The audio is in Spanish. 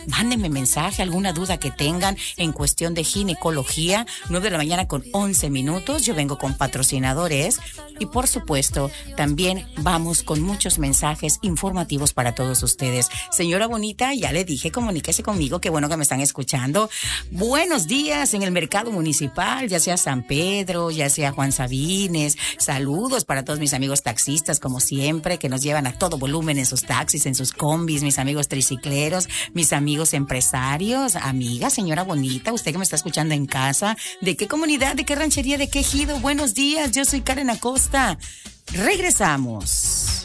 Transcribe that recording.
Mándenme mensaje, alguna duda que tengan en cuestión de ginecología. 9 de la mañana con 11 minutos. Yo vengo con patrocinadores y por supuesto también vamos con muchos mensajes informativos para todos ustedes. Señora bonita, ya le dije, comuníquese conmigo, qué bueno que me están escuchando. Buenos días en el mercado municipal, ya sea San Pedro, ya sea Juan Sabines. Saludos para todos mis amigos taxistas, como siempre, que nos llevan a todo volumen en sus taxis, en sus combis, mis amigos tricicleros, mis amigos empresarios. Amiga, señora bonita, usted que me está escuchando en casa, ¿de qué comunidad, de qué ranchería, de qué ejido? Buenos días, yo soy Karen Acosta. Regresamos.